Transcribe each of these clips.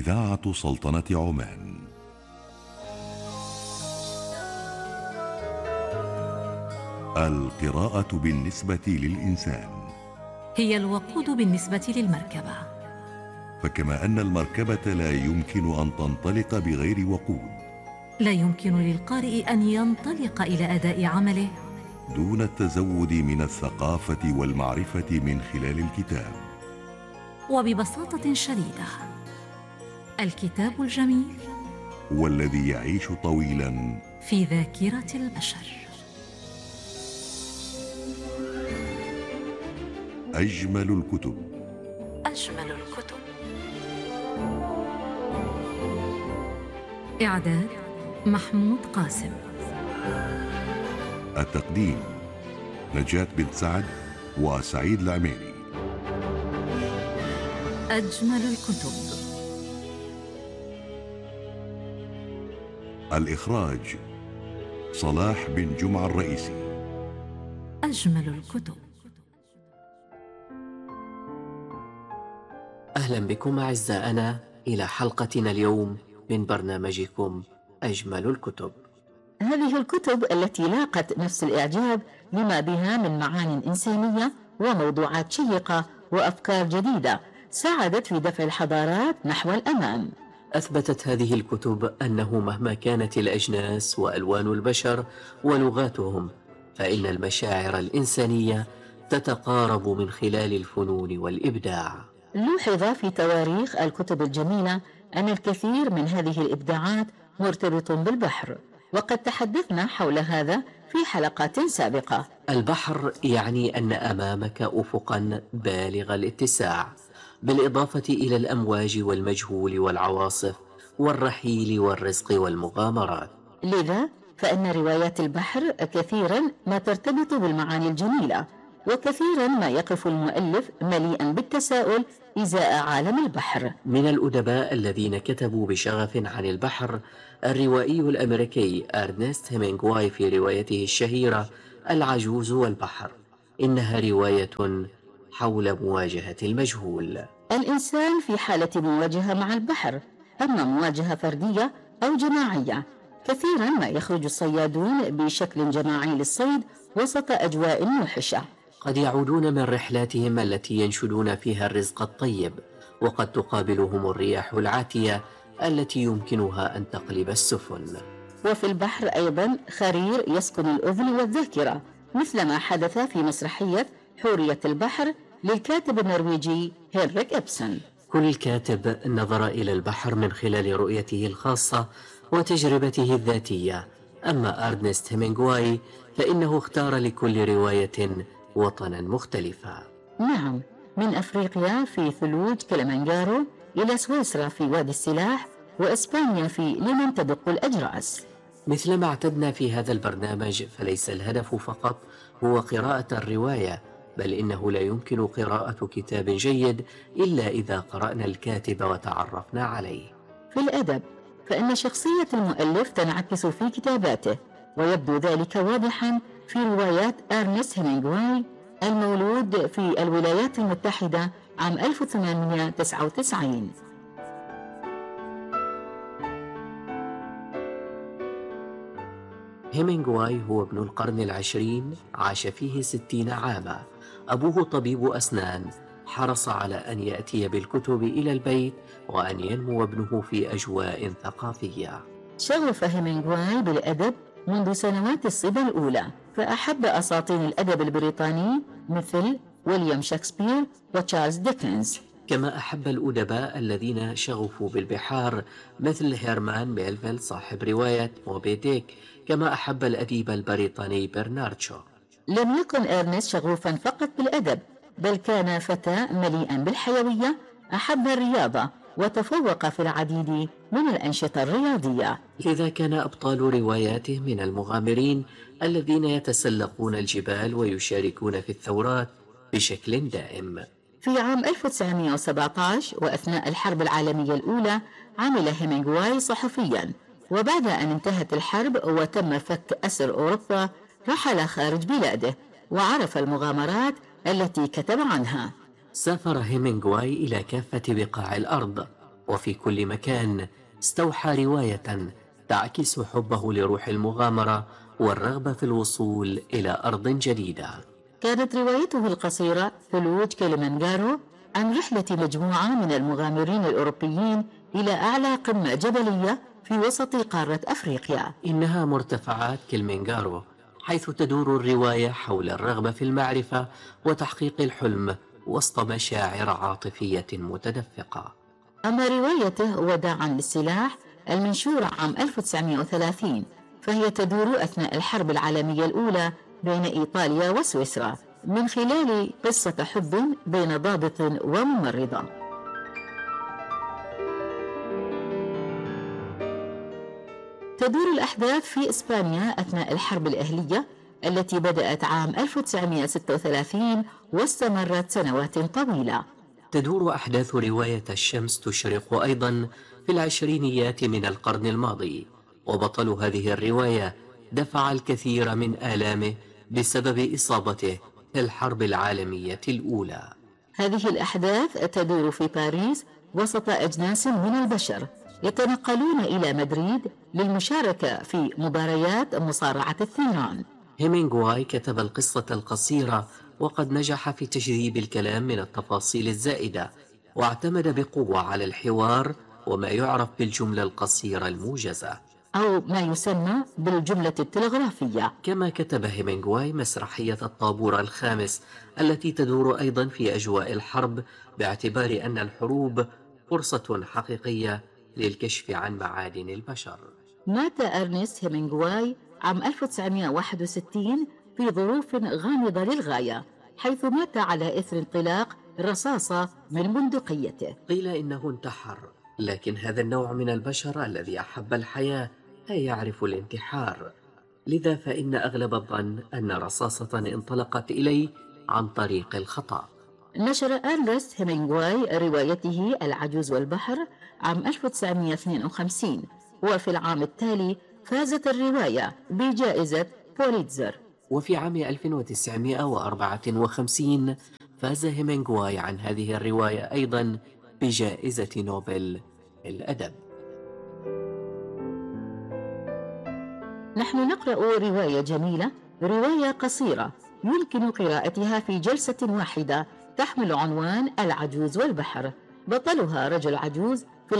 إذاعة سلطنة عمان. القراءة بالنسبة للإنسان هي الوقود بالنسبة للمركبة، فكما أن المركبة لا يمكن أن تنطلق بغير وقود، لا يمكن للقارئ أن ينطلق إلى أداء عمله دون التزود من الثقافة والمعرفة من خلال الكتاب. وببساطة شديدة، الكتاب الجميل هو الذي يعيش طويلا في ذاكرة البشر. أجمل الكتب. أجمل الكتب. إعداد محمود قاسم. التقديم نجاة بنت سعد وسعيد العميري. أجمل الكتب. الإخراج صلاح بن جمعة الرئيسي. أجمل الكتب. أهلا بكم أعزائنا إلى حلقتنا اليوم من برنامجكم أجمل الكتب. هذه الكتب التي لاقت نفس الإعجاب لما بها من معان إنسانية وموضوعات شيقة وأفكار جديدة ساعدت في دفع الحضارات نحو الأمام. أثبتت هذه الكتب أنه مهما كانت الأجناس وألوان البشر ولغاتهم، فإن المشاعر الإنسانية تتقارب من خلال الفنون والإبداع. لوحظ في تواريخ الكتب الجميلة أن الكثير من هذه الإبداعات مرتبط بالبحر، وقد تحدثنا حول هذا في حلقات سابقة. البحر يعني أن أمامك أفقا بالغ الاتساع، بالإضافة إلى الأمواج والمجهول والعواصف والرحيل والرزق والمغامرات. لذا فإن روايات البحر كثيرا ما ترتبط بالمعاني الجميلة، وكثيرا ما يقف المؤلف مليئا بالتساؤل إزاء عالم البحر. من الأدباء الذين كتبوا بشغف عن البحر الروائي الأمريكي أرنست هيمنغواي في روايته الشهيرة العجوز والبحر. إنها رواية حول مواجهة المجهول. الإنسان في حالة مواجهة مع البحر، أما مواجهة فردية أو جماعية. كثيرا ما يخرج الصيادون بشكل جماعي للصيد وسط أجواء موحشة. قد يعودون من رحلاتهم التي ينشدون فيها الرزق الطيب، وقد تقابلهم الرياح العاتية التي يمكنها أن تقلب السفن. وفي البحر أيضا خرير يسكن الأذن والذاكرة، مثل ما حدث في مسرحية حورية البحر للكاتب النرويجي هنريك إبسن. كل كاتب نظر إلى البحر من خلال رؤيته الخاصة وتجربته الذاتية، أما أرنست هيمنغواي فإنه اختار لكل رواية وطنا مختلفا. نعم، من أفريقيا في ثلوج كليمانجارو إلى سويسرا في وادي السلاح، وإسبانيا في لمن تدق الأجراس. مثل ما اعتدنا في هذا البرنامج، فليس الهدف فقط هو قراءة الرواية، بل إنه لا يمكن قراءة كتاب جيد إلا إذا قرأنا الكاتب وتعرفنا عليه. في الأدب فإن شخصية المؤلف تنعكس في كتاباته، ويبدو ذلك واضحا في روايات أرنست هيمنغواي المولود في الولايات المتحدة عام 1899. هيمنغواي هو ابن القرن العشرين، عاش فيه 60 عاما. أبوه طبيب أسنان، حرص على أن يأتي بالكتب إلى البيت وأن ينمو ابنه في أجواء ثقافية. شغف هيمنغواي بالأدب منذ سنوات الصبا الأولى، فأحب أساطين الأدب البريطاني مثل ويليام شكسبير وتشارلز ديكنز، كما أحب الأدباء الذين شغفوا بالبحار مثل هيرمان ميلفيل صاحب رواية موبي ديك، كما أحب الأديب البريطاني برنارد شو. لم يكن إرنست شغوفا فقط بالأدب، بل كان فتى مليئا بالحيوية، أحب الرياضة وتفوق في العديد من الأنشطة الرياضية. لذا كان أبطال رواياته من المغامرين الذين يتسلقون الجبال ويشاركون في الثورات بشكل دائم. في عام 1917 وأثناء الحرب العالمية الأولى عمل هيمنغواي صحفيا، وبعد أن انتهت الحرب وتم فك أسر أوروبا رحل خارج بلاده وعرف المغامرات التي كتب عنها. سافر هيمنغواي إلى كافة بقاع الأرض، وفي كل مكان استوحى رواية تعكس حبه لروح المغامرة والرغبة في الوصول إلى أرض جديدة. كانت روايته القصيرة ثلوج كليمنجارو عن رحلة مجموعة من المغامرين الأوروبيين إلى أعلى قمة جبلية في وسط قارة أفريقيا. إنها مرتفعات كليمنجارو، حيث تدور الرواية حول الرغبة في المعرفة وتحقيق الحلم وسط مشاعر عاطفية متدفقة. أما روايته وداعا للسلاح المنشورة عام 1930 فهي تدور أثناء الحرب العالمية الأولى بين إيطاليا وسويسرا من خلال قصة حب بين ضابط وممرضة. تدور الأحداث في إسبانيا أثناء الحرب الأهلية التي بدأت عام 1936 واستمرت سنوات طويلة. تدور أحداث رواية الشمس تشرق أيضا في العشرينيات من القرن الماضي، وبطل هذه الرواية دفع الكثير من آلامه بسبب إصابته في الحرب العالمية الأولى. هذه الأحداث تدور في باريس وسط أجناس من البشر يتنقلون إلى مدريد للمشاركة في مباريات مصارعة الثيران. هيمينغواي كتب القصة القصيرة وقد نجح في تجذيب الكلام من التفاصيل الزائدة، واعتمد بقوة على الحوار وما يعرف بالجملة القصيرة الموجزة أو ما يسمى بالجملة التلغرافية. كما كتب هيمينغواي مسرحية الطابور الخامس التي تدور أيضا في أجواء الحرب، باعتبار أن الحروب فرصة حقيقية للكشف عن معادن البشر. مات أرنست هيمينغواي عام 1961 في ظروف غامضة للغاية، حيث مات على إثر انطلاق رصاصة من بندقيته. قيل إنه انتحر، لكن هذا النوع من البشر الذي أحب الحياة لا يعرف الانتحار، لذا فإن أغلب الظن أن رصاصة انطلقت إليه عن طريق الخطأ. نشر أرنست هيمينغواي روايته العجوز والبحر عام 1952، وفي العام التالي فازت الرواية بجائزة بوليتزر. وفي عام 1954 فاز هيمينغواي عن هذه الرواية أيضا بجائزة نوبل للأدب. نحن نقرأ رواية جميلة، رواية قصيرة يمكن قراءتها في جلسة واحدة، تحمل عنوان العجوز والبحر. بطلها رجل عجوز في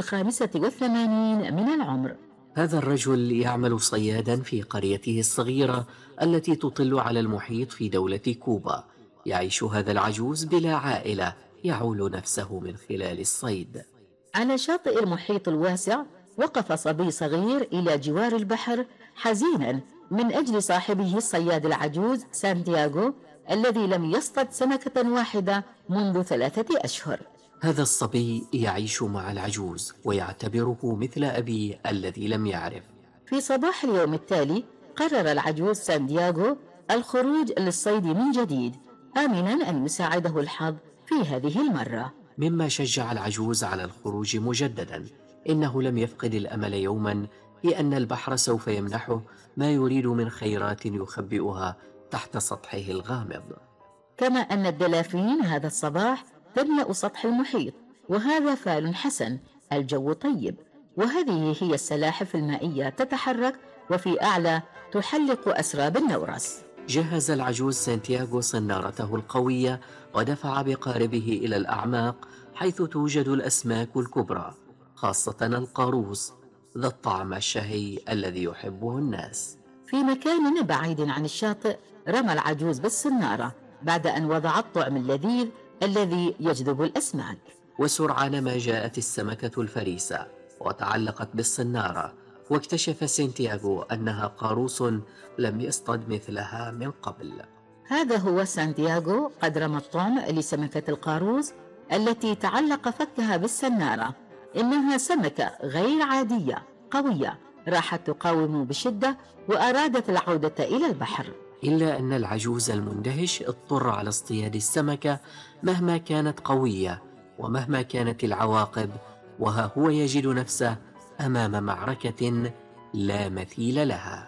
85 من العمر. هذا الرجل يعمل صيادا في قريته الصغيرة التي تطل على المحيط في دولة كوبا. يعيش هذا العجوز بلا عائلة، يعول نفسه من خلال الصيد. على شاطئ المحيط الواسع وقف صبي صغير إلى جوار البحر حزينا من أجل صاحبه الصياد العجوز سانتياغو الذي لم يصطد سمكة واحدة منذ 3 أشهر. هذا الصبي يعيش مع العجوز ويعتبره مثل أبيه الذي لم يعرف. في صباح اليوم التالي قرر العجوز سانتياغو الخروج للصيد من جديد، آمنا أن يساعده الحظ في هذه المرة، مما شجع العجوز على الخروج مجددا. إنه لم يفقد الأمل يوما لأن البحر سوف يمنحه ما يريد من خيرات يخبئها تحت سطحه الغامض. كما أن الدلافين هذا الصباح تملأ سطح المحيط، وهذا فعل حسن، الجو طيب، وهذه هي السلاحف المائية تتحرك وفي أعلى تحلق أسراب النورس. جهز العجوز سانتياغو صنارته القوية ودفع بقاربه إلى الأعماق حيث توجد الأسماك الكبرى، خاصة القاروص ذا الطعم الشهي الذي يحبه الناس. في مكان بعيد عن الشاطئ رمى العجوز بالصنارة بعد أن وضع الطعم اللذيذ الذي يجذب الأسماك. وسرعان ما جاءت السمكة الفريسة وتعلقت بالصنارة، واكتشف سانتياغو أنها قاروص لم يصطد مثلها من قبل. هذا هو سانتياغو قد رمى الطعم لسمكة القاروص التي تعلق فكها بالسنارة. إنها سمكة غير عادية قوية، راحت تقاوم بشدة وأرادت العودة إلى البحر. إلا أن العجوز المندهش اضطر على اصطياد السمكة مهما كانت قوية ومهما كانت العواقب، وها هو يجد نفسه أمام معركة لا مثيل لها.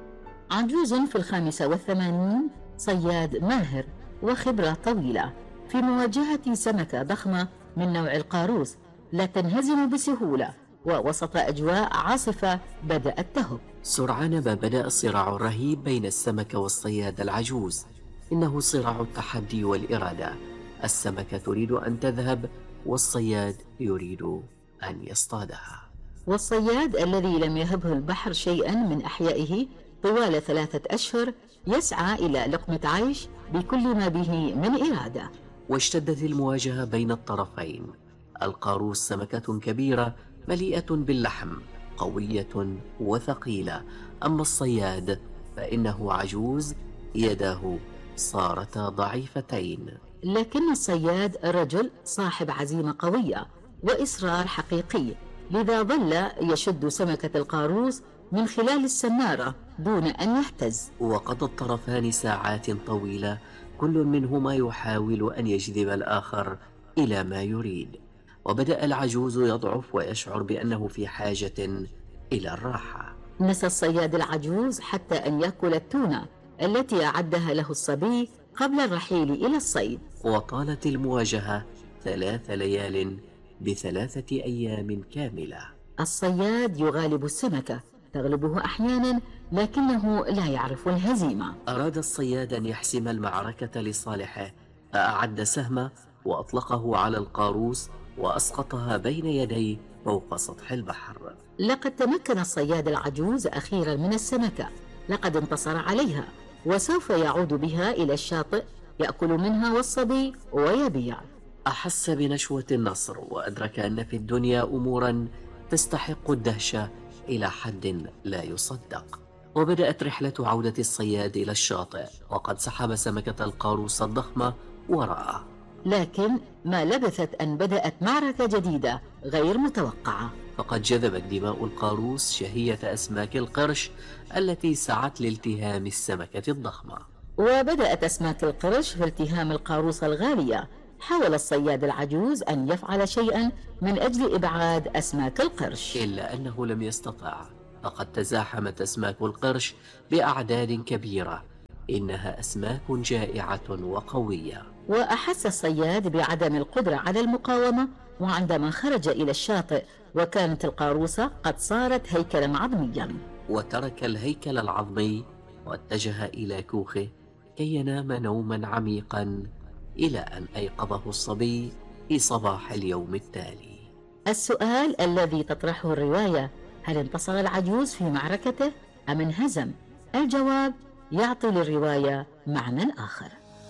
عجوز في 85 صياد ماهر وخبرة طويلة، في مواجهة سمكة ضخمة من نوع القاروص لا تنهزم بسهولة، ووسط أجواء عاصفة بدأت تهب. سرعان ما بدأ الصراع الرهيب بين السمكة والصياد العجوز. إنه صراع التحدي والإرادة. السمكة تريد أن تذهب، والصياد يريد أن يصطادها. والصياد الذي لم يهبه البحر شيئا من أحيائه طوال 3 أشهر يسعى إلى لقمة عيش بكل ما به من إرادة. واشتدت المواجهة بين الطرفين. القاروص سمكة كبيرة مليئة باللحم، قوية وثقيلة. أما الصياد فإنه عجوز، يداه صارتا ضعيفتين. لكن الصياد رجل صاحب عزيمة قوية وإصرار حقيقي، لذا ظل يشد سمكة القاروص من خلال السنارة دون أن يهتز. وقضى الطرفان ساعات طويلة، كل منهما يحاول أن يجذب الآخر إلى ما يريد. وبدأ العجوز يضعف ويشعر بأنه في حاجة إلى الراحة. نسى الصياد العجوز حتى أن يأكل التونة التي أعدها له الصبي قبل الرحيل إلى الصيد. وطالت المواجهة 3 ليال ب3 أيام كاملة. الصياد يغالب السمكة، تغلبه أحيانا لكنه لا يعرف الهزيمة. أراد الصياد أن يحسم المعركة لصالحه، فأعد سهمه وأطلقه على القاروص وأسقطها بين يديه فوق سطح البحر. لقد تمكن الصياد العجوز أخيرا من السمكة، لقد انتصر عليها وسوف يعود بها إلى الشاطئ يأكل منها والصبي ويبيع. أحس بنشوة النصر، وأدرك أن في الدنيا أمورا تستحق الدهشة إلى حد لا يصدق. وبدأت رحلة عودة الصياد إلى الشاطئ، وقد سحب سمكة القاروص الضخمة وراءه. لكن ما لبثت أن بدأت معركة جديدة غير متوقعة. فقد جذبت دماء القاروص شهية أسماك القرش التي سعت لالتهام السمكة الضخمة. وبدأت أسماك القرش في التهام القاروص الغالية. حاول الصياد العجوز أن يفعل شيئا من أجل إبعاد أسماك القرش، إلا أنه لم يستطع، فقد تزاحمت أسماك القرش بأعداد كبيرة. إنها أسماك جائعة وقوية. وأحس الصياد بعدم القدرة على المقاومة، وعندما خرج إلى الشاطئ وكانت القاروصة قد صارت هيكلا عظميا. وترك الهيكل العظمي واتجه إلى كوخه كي ينام نوما عميقا، إلى أن أيقظه الصبي في صباح اليوم التالي. السؤال الذي تطرحه الرواية: هل انتصر العجوز في معركته أم انهزم؟ الجواب يعطي للرواية معنى آخر.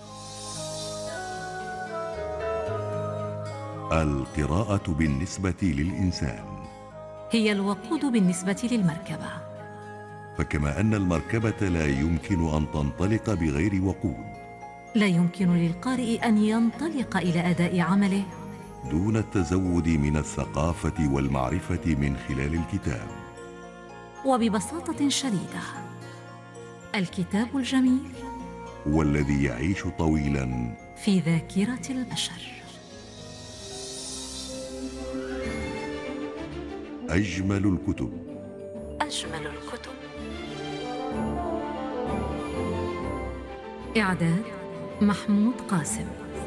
القراءة بالنسبة للإنسان هي الوقود بالنسبة للمركبة. فكما أن المركبة لا يمكن أن تنطلق بغير وقود، لا يمكن للقارئ أن ينطلق إلى أداء عمله دون التزود من الثقافة والمعرفة من خلال الكتاب. وببساطة شديدة، الكتاب الجميل والذي يعيش طويلا في ذاكرة البشر. أجمل الكتب. أجمل الكتب. إعداد محمود قاسم.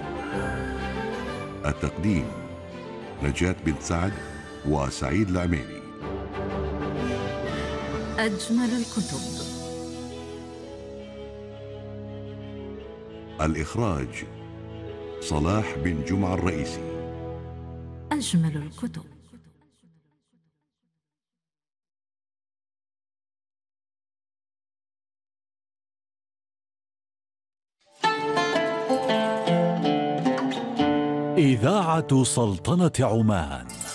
التقديم نجاة بنت سعد وسعيد العميري. أجمل الكتب. الإخراج صلاح بن جمعة الرئيسي. أجمل الكتب. إذاعة سلطنة عمان.